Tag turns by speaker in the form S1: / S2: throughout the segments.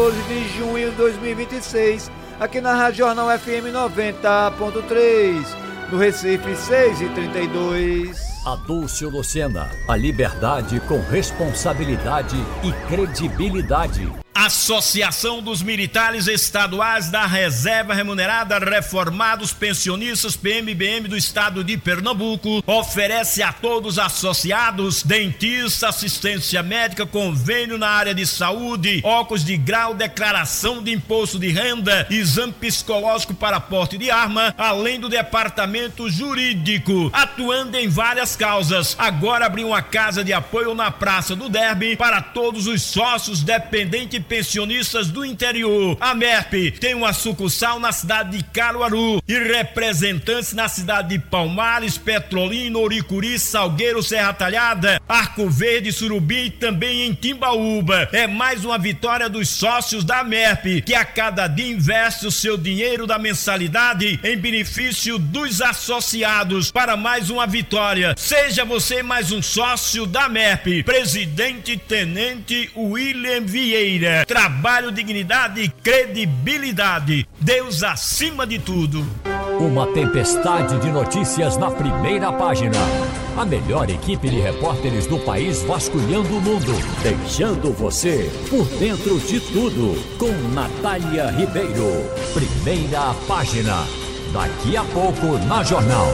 S1: 14 de junho de 2026, aqui na Rádio Jornal FM 90.3, no Recife 6h32.
S2: Adúlcio Lucena, a liberdade com responsabilidade e credibilidade.
S3: Associação dos Militares Estaduais da Reserva Remunerada Reformados Pensionistas PMBM do Estado de Pernambuco oferece a todos associados dentista, assistência médica, convênio na área de saúde, óculos de grau, declaração de imposto de renda, exame psicológico para porte de arma, além do departamento jurídico, atuando em várias causas. Agora abriu uma casa de apoio na Praça do Derby para todos os sócios dependentes pensionistas do interior. A MERP tem uma sucursal na cidade de Caruaru e representantes na cidade de Palmares, Petrolina, Oricuri, Salgueiro, Serra Talhada, Arco Verde, Surubi e também em Timbaúba. É mais uma vitória dos sócios da MERP, que a cada dia investe o seu dinheiro da mensalidade em benefício dos associados para mais uma vitória. Seja você mais um sócio da MERP. Presidente Tenente William Vieira. Trabalho, dignidade e credibilidade. Deus acima de tudo.
S2: Uma tempestade de notícias na primeira página. A melhor equipe de repórteres do país vasculhando o mundo, deixando você por dentro de tudo. Com Natália Ribeiro. Primeira página. Daqui a pouco na Jornal.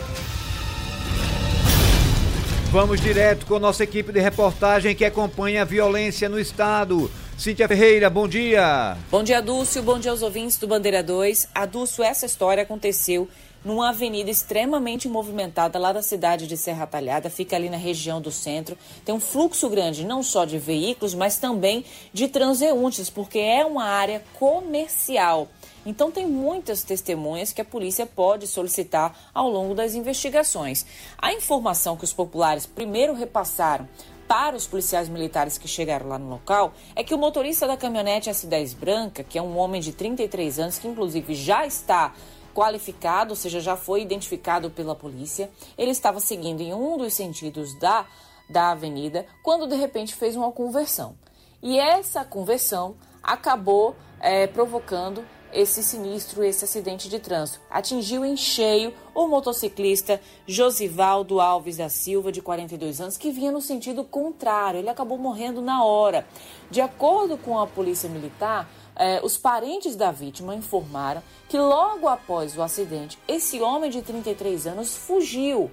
S1: Vamos direto com nossa equipe de reportagem que acompanha a violência no estado. Cíntia Ferreira, bom dia.
S4: Bom dia, Adúlcio. Bom dia aos ouvintes do Bandeira 2. Adúlcio, essa história aconteceu numa avenida extremamente movimentada lá da cidade de Serra Talhada, fica ali na região do centro. Tem um fluxo grande não só de veículos, mas também de transeuntes, porque é uma área comercial. Então tem muitas testemunhas que a polícia pode solicitar ao longo das investigações. A informação que os populares primeiro repassaram para os policiais militares que chegaram lá no local é que o motorista da caminhonete S10 branca, que é um homem de 33 anos, que inclusive já está qualificado, ou seja, já foi identificado pela polícia, ele estava seguindo em um dos sentidos da avenida, quando de repente fez uma conversão. E essa conversão acabou provocando esse sinistro, esse acidente de trânsito. Atingiu em cheio o motociclista Josivaldo Alves da Silva, de 42 anos, que vinha no sentido contrário. Ele acabou morrendo na hora. De acordo com a Polícia Militar, os parentes da vítima informaram que logo após o acidente, esse homem de 33 anos fugiu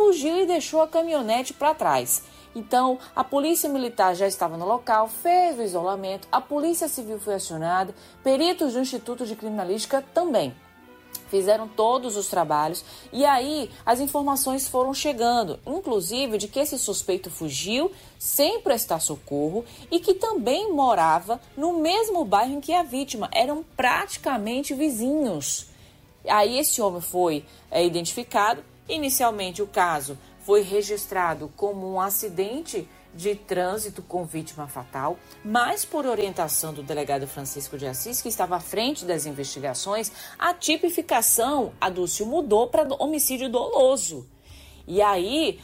S4: e deixou a caminhonete para trás. Então, a Polícia Militar já estava no local, fez o isolamento, a Polícia Civil foi acionada, peritos do Instituto de Criminalística também. Fizeram todos os trabalhos e aí as informações foram chegando, inclusive de que esse suspeito fugiu sem prestar socorro e que também morava no mesmo bairro em que a vítima. Eram praticamente vizinhos. Aí esse homem foi identificado. Inicialmente o caso foi registrado como um acidente de trânsito com vítima fatal, mas por orientação do delegado Francisco de Assis, que estava à frente das investigações, a tipificação, Adúlcio, mudou para homicídio doloso. E aí,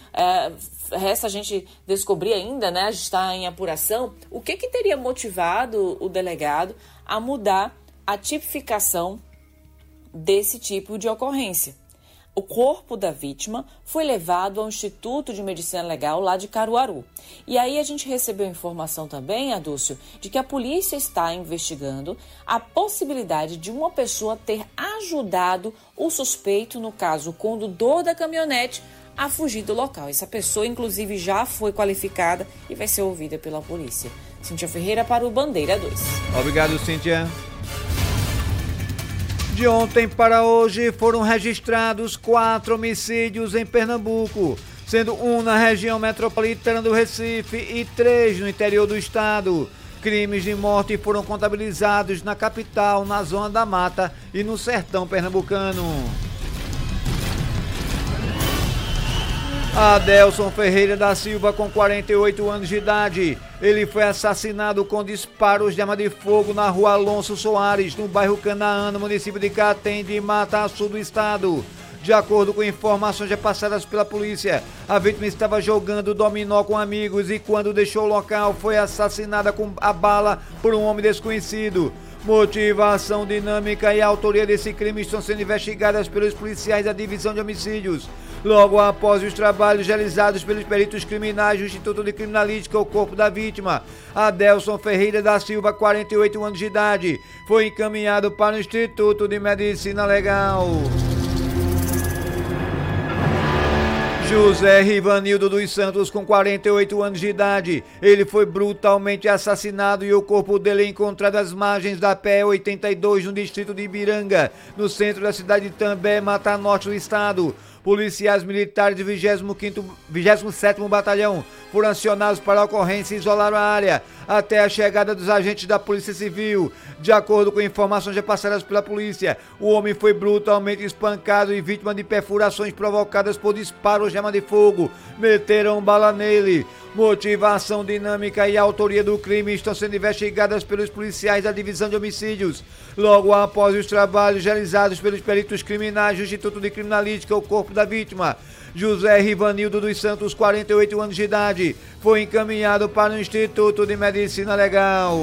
S4: resta a gente descobrir ainda, né, a gente está em apuração, o que teria motivado o delegado a mudar a tipificação desse tipo de ocorrência. O corpo da vítima foi levado ao Instituto de Medicina Legal lá de Caruaru. E aí a gente recebeu informação também, Adúlcio, de que a polícia está investigando a possibilidade de uma pessoa ter ajudado o suspeito, no caso o condutor da caminhonete, a fugir do local. Essa pessoa, inclusive, já foi qualificada e vai ser ouvida pela polícia. Cíntia Ferreira para o Bandeira 2.
S1: Obrigado, Cíntia. De ontem para hoje foram registrados 4 homicídios em Pernambuco, sendo um na região metropolitana do Recife e 3 no interior do estado. Crimes de morte foram contabilizados na capital, na Zona da Mata e no sertão pernambucano. Adelson Ferreira da Silva, com 48 anos de idade. Ele foi assassinado com disparos de arma de fogo na rua Alonso Soares, no bairro Canaã, no município de Catem de Mata Sul do estado. De acordo com informações repassadas pela polícia, a vítima estava jogando dominó com amigos e quando deixou o local foi assassinada com a bala por um homem desconhecido. Motivação, dinâmica e autoria desse crime estão sendo investigadas pelos policiais da Divisão de Homicídios. Logo após os trabalhos realizados pelos peritos criminais do Instituto de Criminalística, o corpo da vítima, Adelson Ferreira da Silva, 48 anos de idade, foi encaminhado para o Instituto de Medicina Legal. José Rivanildo dos Santos, com 48 anos de idade, ele foi brutalmente assassinado e o corpo dele é encontrado às margens da PE 82 no distrito de Ibiranga, no centro da cidade de També, Mata Norte do estado. Policiais militares do 27º Batalhão foram acionados para a ocorrência e isolaram a área até a chegada dos agentes da Polícia Civil. De acordo com informações repassadas pela polícia, o homem foi brutalmente espancado e vítima de perfurações provocadas por disparos de arma de fogo. Meteram bala nele. Motivação, dinâmica e autoria do crime estão sendo investigadas pelos policiais da Divisão de Homicídios. Logo após os trabalhos realizados pelos peritos criminais do Instituto de Criminalística, o corpo da vítima, José Rivanildo dos Santos, 48 anos de idade, foi encaminhado para o Instituto de Medicina Legal.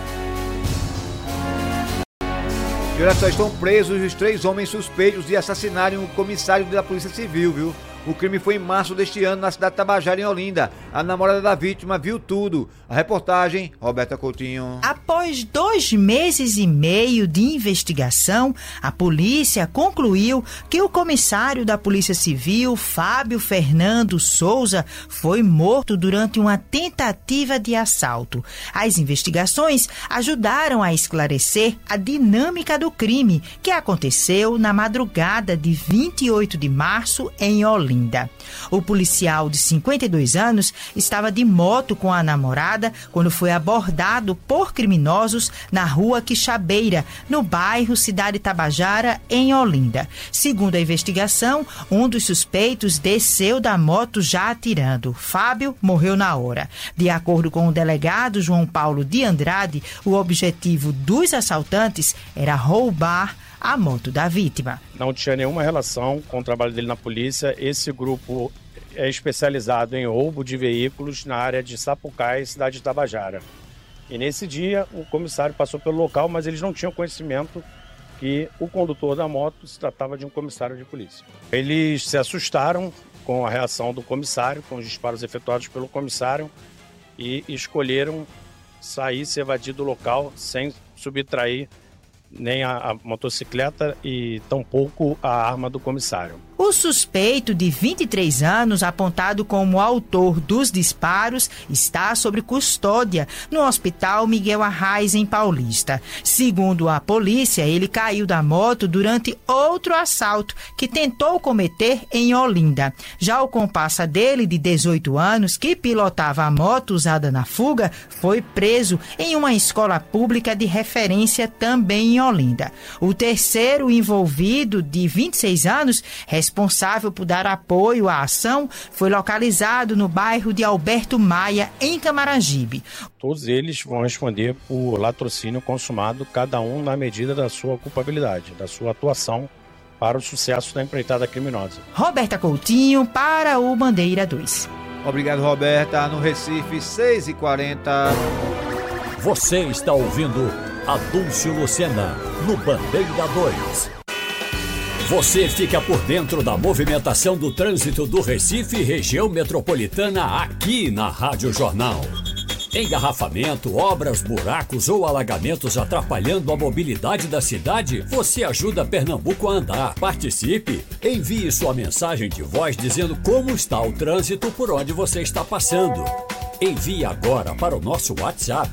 S1: E olha só, estão presos os 3 homens suspeitos de assassinarem o comissário da Polícia Civil, viu? O crime foi em março deste ano na cidade de Tabajara, em Olinda. A namorada da vítima viu tudo. A reportagem, Roberta Coutinho.
S5: Após 2 meses e meio de investigação, a polícia concluiu que o comissário da Polícia Civil, Fábio Fernando Souza, foi morto durante uma tentativa de assalto. As investigações ajudaram a esclarecer a dinâmica do crime, que aconteceu na madrugada de 28 de março em Olinda. O policial de 52 anos estava de moto com a namorada quando foi abordado por criminosos na rua Quixabeira, no bairro Cidade Tabajara, em Olinda. Segundo a investigação, um dos suspeitos desceu da moto já atirando. Fábio morreu na hora. De acordo com o delegado João Paulo de Andrade, o objetivo dos assaltantes era roubar a moto da vítima.
S6: Não tinha nenhuma relação com o trabalho dele na polícia. Esse grupo é especializado em roubo de veículos na área de Sapucaí, cidade de Tabajara. E nesse dia o comissário passou pelo local, mas eles não tinham conhecimento que o condutor da moto se tratava de um comissário de polícia. Eles se assustaram com a reação do comissário, com os disparos efetuados pelo comissário, e escolheram sair, se evadir do local sem subtrair nem a motocicleta e tampouco a arma do comissário.
S5: O suspeito, de 23 anos, apontado como autor dos disparos, está sob custódia no Hospital Miguel Arraes, em Paulista. Segundo a polícia, ele caiu da moto durante outro assalto que tentou cometer em Olinda. Já o comparsa dele, de 18 anos, que pilotava a moto usada na fuga, foi preso em uma escola pública de referência também em Olinda. O terceiro envolvido, de 26 anos, responsável por dar apoio à ação, foi localizado no bairro de Alberto Maia, em Camaragibe.
S6: Todos eles vão responder por latrocínio consumado, cada um na medida da sua culpabilidade, da sua atuação para o sucesso da empreitada criminosa.
S5: Roberta Coutinho, para o Bandeira 2.
S1: Obrigado, Roberta. No Recife, 6h40.
S2: Você está ouvindo Adúlcio Lucena, no Bandeira 2. Você fica por dentro da movimentação do trânsito do Recife e região metropolitana aqui na Rádio Jornal. Engarrafamento, obras, buracos ou alagamentos atrapalhando a mobilidade da cidade? Você ajuda Pernambuco a andar. Participe! Envie sua mensagem de voz dizendo como está o trânsito por onde você está passando. Envie agora para o nosso WhatsApp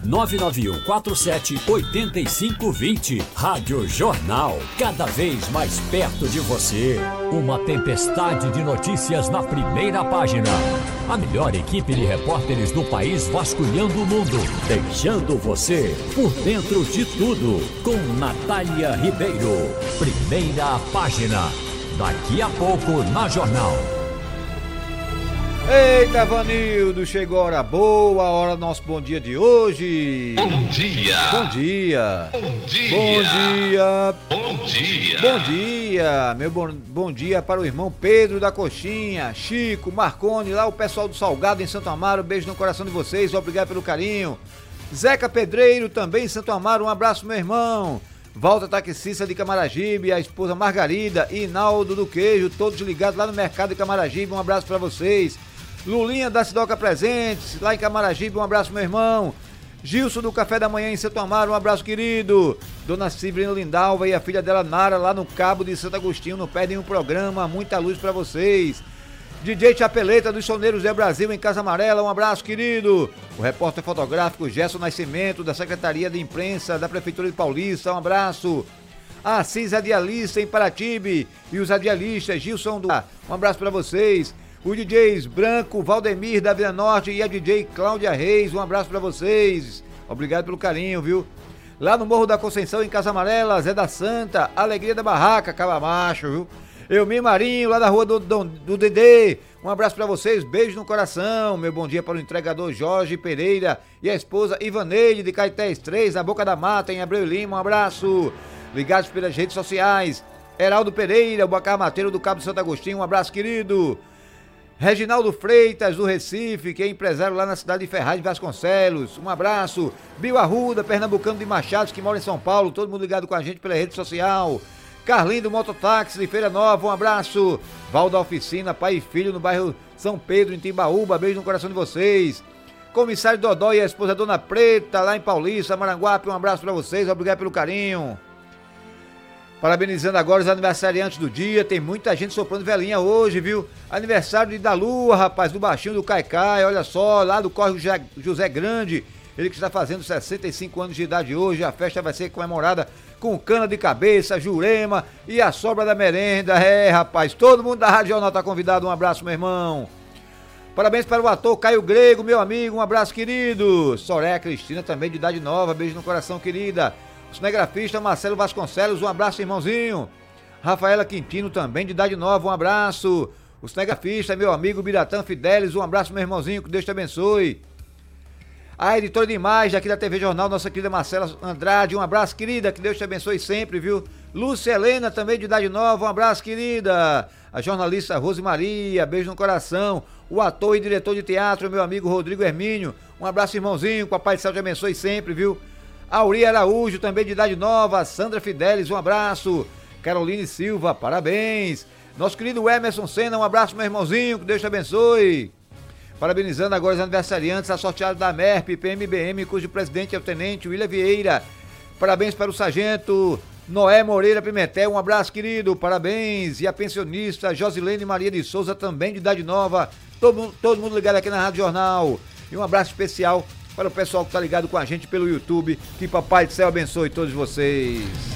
S2: 991478520. Rádio Jornal, cada vez mais perto de você. Uma tempestade de notícias na primeira página. A melhor equipe de repórteres do país vasculhando o mundo, deixando você por dentro de tudo. Com Natália Ribeiro. Primeira página. Daqui a pouco na Jornal.
S1: Eita, Vanildo, chegou a hora boa, a hora do nosso bom dia de hoje.
S7: Bom dia.
S1: Bom dia.
S7: Bom dia.
S1: Bom dia.
S7: Bom dia.
S1: Bom dia. Meu bom dia para o irmão Pedro da Coxinha, Chico, Marconi, lá o pessoal do Salgado em Santo Amaro. Beijo no coração de vocês, obrigado pelo carinho. Zeca Pedreiro, também em Santo Amaro, um abraço, meu irmão. Walter Taxista de Camaragibe, a esposa Margarida e Inaldo do Queijo, todos ligados lá no mercado de Camaragibe, um abraço para vocês. Lulinha da Sidoca Presentes, lá em Camaragibe, um abraço, meu irmão. Gilson do Café da Manhã em Santo Amaro, um abraço, querido. Dona Cibrina Lindalva e a filha dela Nara, lá no Cabo de Santo Agostinho, não perdem um programa, muita luz para vocês. DJ Chapeleta dos Soneiros de Brasil em Casa Amarela, um abraço, querido. O repórter fotográfico Gerson Nascimento, da Secretaria de Imprensa da Prefeitura de Paulista, um abraço. A Assis Radialista em Paratibe e os radialistas Gilson do... Um abraço para vocês. Os DJs Branco, Valdemir da Vila Norte e a DJ Cláudia Reis, um abraço para vocês. Obrigado pelo carinho, viu? Lá no Morro da Conceição, em Casa Amarela, Zé da Santa, Alegria da Barraca, Caba Macho, viu? Elmir Marinho, lá da rua do Dedê, um abraço para vocês, beijo no coração. Meu bom dia para o entregador Jorge Pereira e a esposa Ivaneide de Caetés 3, na Boca da Mata, em Abreu Lima, um abraço. Ligados pelas redes sociais, Heraldo Pereira, o Bacarmateiro do Cabo de Santo Agostinho, um abraço, querido. Reginaldo Freitas, do Recife, que é empresário lá na cidade de Ferraz de Vasconcelos, um abraço. Bio Arruda, pernambucano de Machados, que mora em São Paulo, todo mundo ligado com a gente pela rede social. Carlinho do Mototáxi de Feira Nova, um abraço. Val da Oficina, pai e filho, no bairro São Pedro, em Timbaúba, beijo no coração de vocês. Comissário Dodó e a esposa Dona Preta, lá em Paulista, Maranguape, um abraço pra vocês, obrigado pelo carinho. Parabenizando agora os aniversariantes do dia, tem muita gente soprando velhinha hoje, viu? Aniversário de da Lua, rapaz, do Baixinho do Caicai, olha só, lá do Córrego José Grande, ele que está fazendo 65 anos de idade hoje, a festa vai ser comemorada com cana de cabeça, jurema e a sobra da merenda, rapaz, todo mundo da Rádio Jornal tá convidado, um abraço, meu irmão. Parabéns para o ator Caio Grego, meu amigo, um abraço, querido. Soraya Cristina, também de idade nova, beijo no coração, querida. Cinegrafista Marcelo Vasconcelos, um abraço, irmãozinho. Rafaela Quintino, também de idade nova, um abraço. O cinegrafista, meu amigo Biratã Fidelis, um abraço, meu irmãozinho, que Deus te abençoe. A editora de imagem aqui da TV Jornal, nossa querida Marcela Andrade, um abraço, querida, que Deus te abençoe sempre, viu? Lúcia Helena, também de idade nova, um abraço, querida. A jornalista Rose Maria, beijo no coração. O ator e diretor de teatro, meu amigo Rodrigo Hermínio, um abraço, irmãozinho, papai do céu te abençoe sempre, viu? Auri Araújo, também de idade nova. Sandra Fidelis, um abraço. Caroline Silva, parabéns. Nosso querido Emerson Senna, um abraço, meu irmãozinho, que Deus te abençoe. Parabenizando agora os aniversariantes, a sorteada da MERP, PMBM, cujo presidente é o tenente William Vieira. Parabéns para o sargento Noé Moreira Pimentel, um abraço, querido, parabéns. E a pensionista Josilene Maria de Souza, também de idade nova. Todo mundo ligado aqui na Rádio Jornal. E um abraço especial para o pessoal que está ligado com a gente pelo YouTube. Que Papai do Céu abençoe todos vocês.